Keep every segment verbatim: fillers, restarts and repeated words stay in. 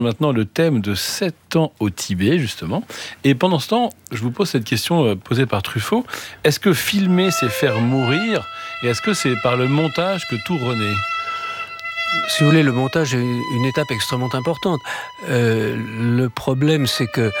Maintenant, le thème de sept ans au Tibet, justement. Et pendant ce temps, je vous pose cette question posée par Truffaut. Est-ce que filmer, c'est faire mourir ? Et est-ce que c'est par le montage que tout renaît ? Si vous voulez, le montage est une étape extrêmement importante. Euh, le problème, c'est que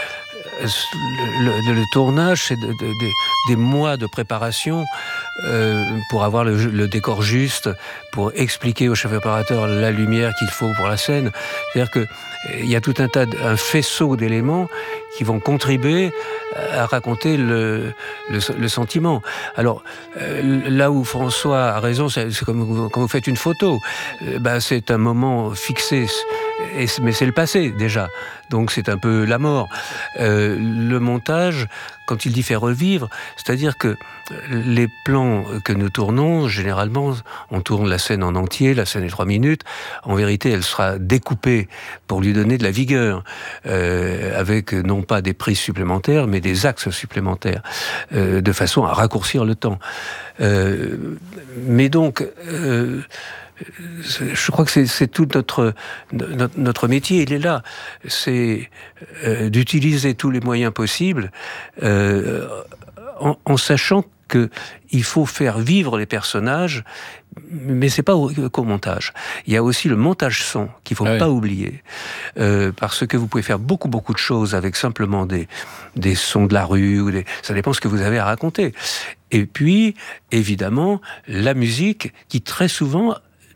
le, le, le tournage, c'est de, de, de, des mois de préparation euh, pour avoir le, le décor juste, pour expliquer au chef opérateur la lumière qu'il faut pour la scène. C'est-à-dire que il y a tout un tas, de, un faisceau d'éléments qui vont contribuer à raconter le, le, le sentiment. Alors, euh, là où François a raison, c'est, c'est comme vous, quand vous faites une photo, euh, bah, c'est un moment fixé, et, mais c'est le passé déjà, donc c'est un peu la mort. Euh, le montage, quand il dit faire revivre, c'est-à-dire que les plans que nous tournons, généralement, on tourne la scène en entier, la scène est trois minutes, en vérité, elle sera découpée pour lui donner de la vigueur, euh, avec non pas des prises supplémentaires, mais des axes supplémentaires, euh, de façon à raccourcir le temps. Euh, mais donc, euh, je crois que c'est, c'est tout notre, notre notre métier, il est là, c'est euh, d'utiliser tous les moyens possibles, euh, en, en sachant que il faut faire vivre les personnages, mais c'est pas au, qu'au montage. Il y a aussi le montage son qu'il faut ah oui. pas oublier, euh, parce que vous pouvez faire beaucoup beaucoup de choses avec simplement des des sons de la rue ou des, ça dépend ce que vous avez à raconter. Et puis évidemment la musique qui très souvent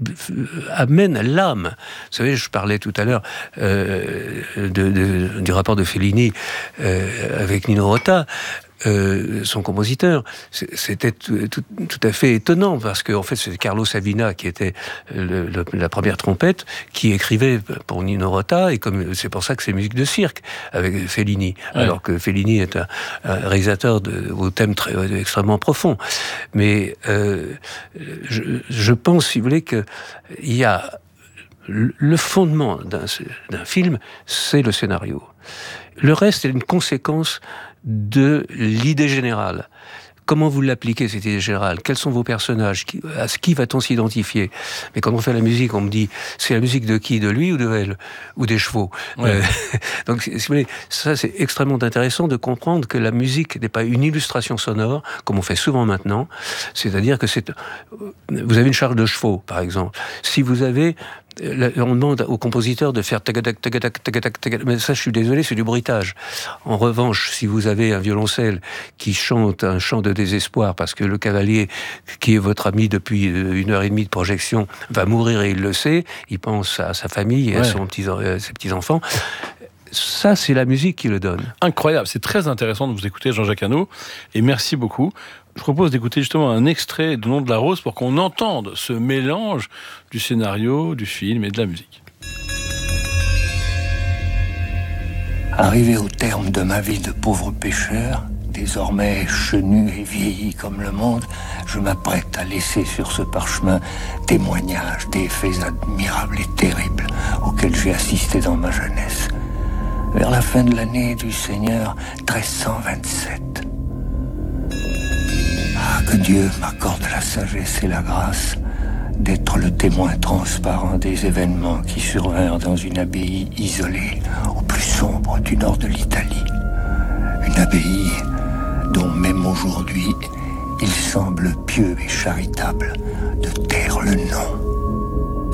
amène l'âme. Vous savez, je parlais tout à l'heure euh, de, de, du rapport de Fellini euh, avec Nino Rota. Euh, son compositeur, c'était tout, tout, tout à fait étonnant parce que en fait c'est Carlo Savina qui était le, le, la première trompette qui écrivait pour Nino Rota, et comme c'est pour ça que c'est musique de cirque avec Fellini, ouais. alors que Fellini est un, un réalisateur de, au thème très, extrêmement profond. Mais euh, je, je pense, si vous voulez, que il y a le fondement d'un, d'un film, c'est le scénario. Le reste est une conséquence de l'idée générale. Comment vous l'appliquez, cette idée générale ? Quels sont vos personnages ? À qui va-t-on s'identifier ? Mais quand on fait la musique, on me dit, c'est la musique de qui ? De lui ou de elle ? Ou des chevaux ? Ouais. euh, Donc, si vous voulez, ça, c'est extrêmement intéressant de comprendre que la musique n'est pas une illustration sonore, comme on fait souvent maintenant. C'est-à-dire que c'est... Vous avez une charge de chevaux, par exemple. Si vous avez... On demande au compositeur de faire tagadak, tagadak, tagadak, tagadak, mais ça, je suis désolé, c'est du bruitage. En revanche, si vous avez un violoncelle qui chante un chant de désespoir parce que le cavalier, qui est votre ami depuis une heure et demie de projection, va mourir et il le sait, il pense à sa famille et ouais. à son petit, à ses petits-enfants. Ça, c'est la musique qui le donne. Incroyable, c'est très intéressant de vous écouter, Jean-Jacques Hano, et merci beaucoup. Je propose d'écouter justement un extrait de Nom de la Rose pour qu'on entende ce mélange du scénario, du film et de la musique. Arrivé au terme de ma vie de pauvre pêcheur, désormais chenu et vieilli comme le monde, je m'apprête à laisser sur ce parchemin témoignage des faits admirables et terribles auxquels j'ai assisté dans ma jeunesse. Vers la fin de l'année du Seigneur treize cent vingt-sept. Ah, que Dieu m'accorde la sagesse et la grâce d'être le témoin transparent des événements qui survinrent dans une abbaye isolée au plus sombre du nord de l'Italie. Une abbaye dont même aujourd'hui il semble pieux et charitable de taire le nom.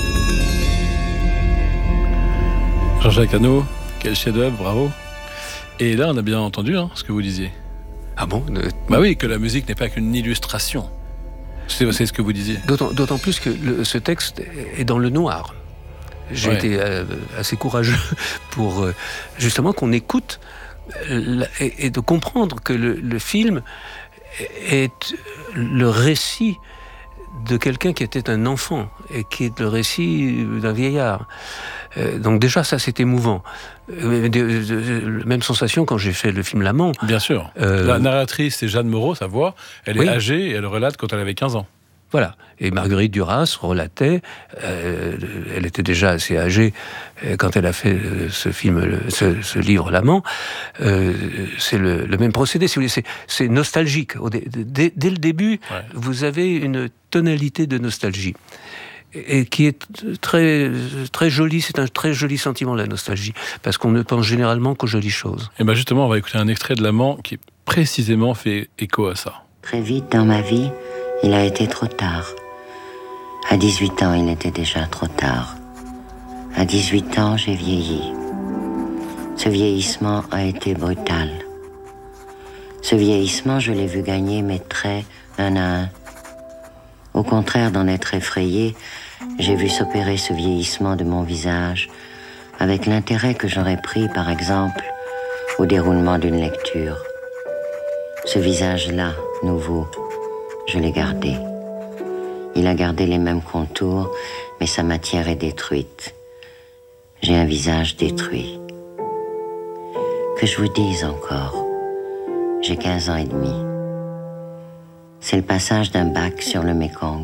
Jean-Jacques Hano, quel chef-d'œuvre, bravo. Et là, on a bien entendu hein, ce que vous disiez. Ah bon euh, Bah oui, que la musique n'est pas qu'une illustration. C'est, c'est ce que vous disiez. D'autant, d'autant plus que le, ce texte est dans le noir. J'ai ouais. été euh, assez courageux pour euh, justement qu'on écoute euh, et, et de comprendre que le, le film est le récit de quelqu'un qui était un enfant et qui est le récit d'un vieillard. Euh, donc déjà, ça, c'est émouvant. Euh, de, de, de, même sensation quand j'ai fait le film L'Amant. Bien sûr. Euh, La narratrice, c'est Jeanne Moreau, sa voix. Elle est oui. âgée et elle relate quand elle avait quinze ans. Voilà. Et Marguerite Duras relatait, euh, elle était déjà assez âgée euh, quand elle a fait euh, ce film, le, ce, ce livre L'Amant. Euh, c'est le, le même procédé, si vous voulez. C'est, c'est nostalgique. Dès, dès, dès le début, ouais. vous avez une tonalité de nostalgie. et qui est très, très joli. C'est un très joli sentiment, la nostalgie, parce qu'on ne pense généralement qu'aux jolies choses. Et bien justement, on va écouter un extrait de L'Amant qui précisément fait écho à ça. Très vite dans ma vie, il a été trop tard. À dix-huit ans, il était déjà trop tard. À dix-huit ans, j'ai vieilli. Ce vieillissement a été brutal. Ce vieillissement, je l'ai vu gagner mes traits un à un. Au contraire d'en être effrayé, j'ai vu s'opérer ce vieillissement de mon visage avec l'intérêt que j'aurais pris, par exemple, au déroulement d'une lecture. Ce visage-là, nouveau, je l'ai gardé. Il a gardé les mêmes contours, mais sa matière est détruite. J'ai un visage détruit. Que je vous dise encore, j'ai quinze ans et demi. C'est le passage d'un bac sur le Mékong.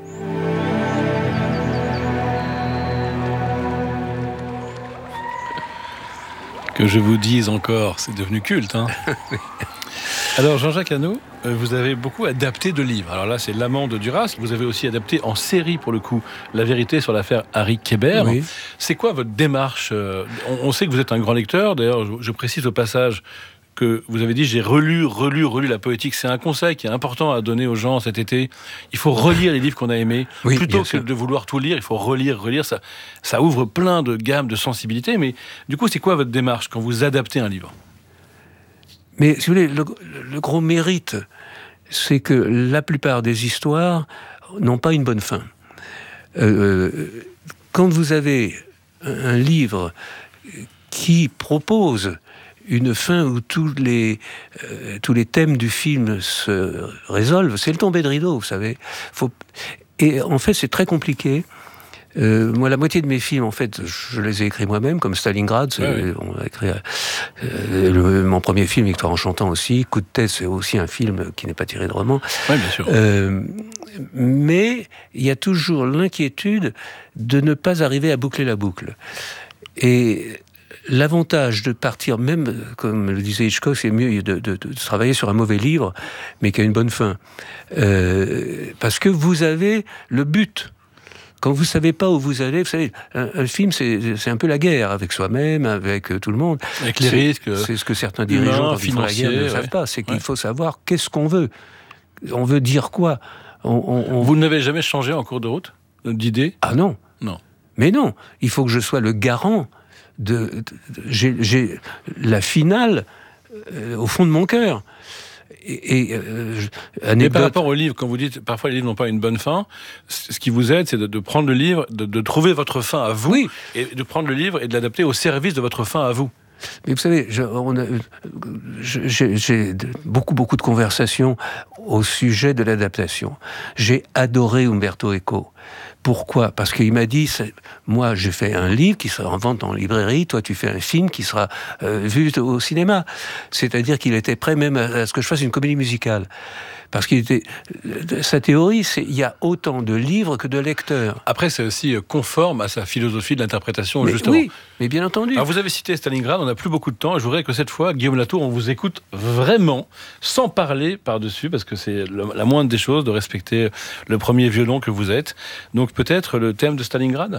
Que je vous dise encore, c'est devenu culte, hein. Alors Jean-Jacques Hano, vous avez beaucoup adapté de livres. Alors là, c'est L'Amant de Duras. Vous avez aussi adapté en série, pour le coup, La vérité sur l'affaire Harry Kéber. Oui. C'est quoi votre démarche ? on, on sait que vous êtes un grand lecteur. D'ailleurs, je, je précise au passage que vous avez dit, j'ai relu, relu, relu la poétique. C'est un conseil qui est important à donner aux gens cet été. Il faut relire les livres qu'on a aimés. Oui, Plutôt que sûr. de vouloir tout lire, il faut relire, relire. Ça, ça ouvre plein de gammes, de sensibilités. Mais du coup, c'est quoi votre démarche quand vous adaptez un livre ? Mais si vous voulez, le, le gros mérite, c'est que la plupart des histoires n'ont pas une bonne fin. Euh, quand vous avez un livre qui propose une fin où tous les, euh, tous les thèmes du film se résolvent, c'est le tombé de rideau, vous savez. Faut... Et en fait, c'est très compliqué. Euh, moi, la moitié de mes films, en fait, je les ai écrits moi-même, comme Stalingrad. C'est, ouais, ouais. On a écrit euh, le, mon premier film, Victoire en chantant aussi. Coup de tête, c'est aussi un film qui n'est pas tiré de roman. Oui, bien sûr. Euh, mais il y a toujours l'inquiétude de ne pas arriver à boucler la boucle. Et l'avantage de partir, même, comme le disait Hitchcock, c'est mieux de, de, de travailler sur un mauvais livre, mais qui a une bonne fin. Euh, parce que vous avez le but. Quand vous ne savez pas où vous allez, vous savez, un, un film, c'est, c'est un peu la guerre avec soi-même, avec euh, tout le monde. Avec les c'est, risques. C'est ce que certains dirigeants, quand ils font la guerre, ne ouais. savent pas. C'est qu'il ouais. faut savoir qu'est-ce qu'on veut. On veut dire quoi on, on, on... Vous n'avez jamais changé en cours de route d'idée ? Ah non. Non. Mais non. Il faut que je sois le garant de... de, de j'ai, j'ai la finale euh, au fond de mon cœur. Et, et, euh, anecdote... Mais par rapport au livre, quand vous dites parfois les livres n'ont pas une bonne fin, ce qui vous aide, c'est de, de prendre le livre, de, de trouver votre fin à vous, oui. et de prendre le livre et de l'adapter au service de votre fin à vous. Mais vous savez, je, on a, j'ai, j'ai beaucoup, beaucoup de conversations au sujet de l'adaptation. J'ai adoré Umberto Eco. Pourquoi ? Parce qu'il m'a dit, moi j'ai fait un livre qui sera en vente en librairie, toi tu fais un film qui sera euh, vu au cinéma. C'est-à-dire qu'il était prêt même à, à ce que je fasse une comédie musicale. Parce qu'il était, sa théorie, c'est il y a autant de livres que de lecteurs. Après, c'est aussi conforme à sa philosophie de l'interprétation, mais justement. Oui, mais bien entendu. Alors, vous avez cité Stalingrad, on n'a plus beaucoup de temps. Je voudrais que cette fois, Guillaume Latour, on vous écoute vraiment, sans parler par-dessus, parce que c'est le, la moindre des choses de respecter le premier violon que vous êtes. Donc peut-être le thème de Stalingrad ?